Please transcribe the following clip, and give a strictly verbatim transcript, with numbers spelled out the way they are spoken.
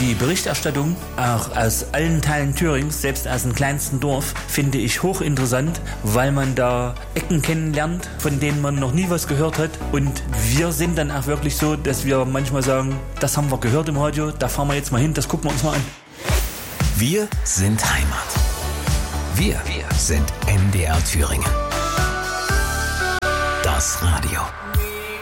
Die Berichterstattung, auch aus allen Teilen Thürings, selbst aus dem kleinsten Dorf, finde ich hochinteressant, weil man da Ecken kennenlernt, von denen man noch nie was gehört hat. Und wir sind dann auch wirklich so, dass wir manchmal sagen, das haben wir gehört im Radio, da fahren wir jetzt mal hin, das gucken wir uns mal an. Wir sind Heimat. Wir, wir sind M D R Thüringen. Das Radio.